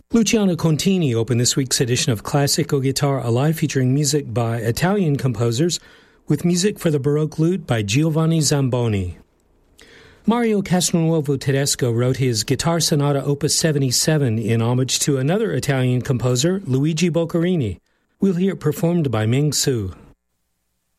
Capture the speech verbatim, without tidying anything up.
Luciano Contini opened this week's edition of Classical Guitar Alive, featuring music by Italian composers, with music for the Baroque lute by Giovanni Zamboni. Mario Castronuovo Tedesco wrote his Guitar Sonata Opus seventy-seven in homage to another Italian composer, Luigi Boccherini. We'll hear it performed by Ming Su.